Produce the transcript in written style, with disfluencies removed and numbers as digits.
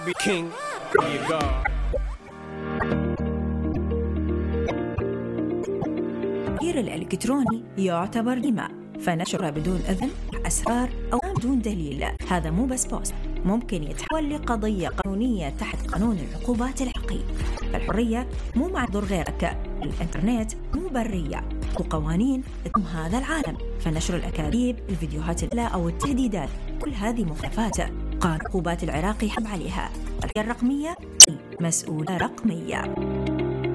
Be king, be a god. التفكير الإلكتروني يعتبر جريمة، فنشره بدون إذن أسرار أو بدون دليل هذا مو بس بوست، ممكن يتحول لقضية قانونية تحت قانون العقوبات الحقيقية. فالحرية مو مع ضر غيرك، الإنترنت مو برية وقوانين تم هذا العالم، فنشر الأكاذيب، الفيديوهات أو التهديدات كل هذه مخالفات قانون العقوبات العراقي يحب عليها. الرقمية مسؤولة رقمية.